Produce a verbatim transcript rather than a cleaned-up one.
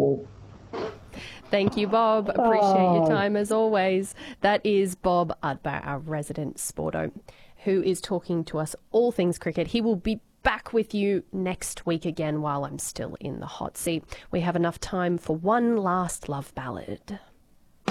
all. Thank you, Bob. Appreciate your time as always. That is Bob Udbar, our resident sporto, who is talking to us all things cricket. He will be back with you next week again while I'm still in the hot seat. We have enough time for one last love ballad.